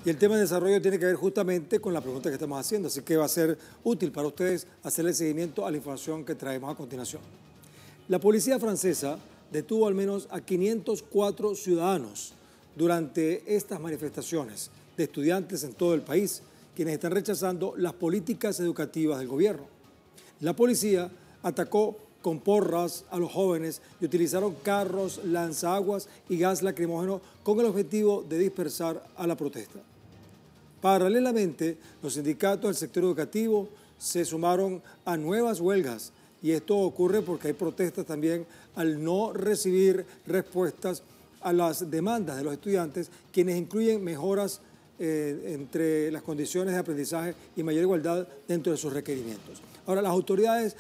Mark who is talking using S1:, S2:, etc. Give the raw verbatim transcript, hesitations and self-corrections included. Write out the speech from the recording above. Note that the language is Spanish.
S1: Y el tema de desarrollo tiene que ver justamente con la pregunta que estamos haciendo, así que va a ser útil para ustedes hacerle seguimiento a la información que traemos a continuación. La policía francesa detuvo al menos a quinientos cuatro ciudadanos durante estas manifestaciones de estudiantes en todo el país, quienes están rechazando las políticas educativas del gobierno. La policía atacó con porras a los jóvenes y utilizaron carros, lanzaguas y gas lacrimógeno con el objetivo de dispersar a la protesta. Paralelamente, los sindicatos del sector educativo se sumaron a nuevas huelgas y esto ocurre porque hay protestas también al no recibir respuestas a las demandas de los estudiantes, quienes incluyen mejoras eh, entre las condiciones de aprendizaje y mayor igualdad dentro de sus requerimientos. Ahora, las autoridades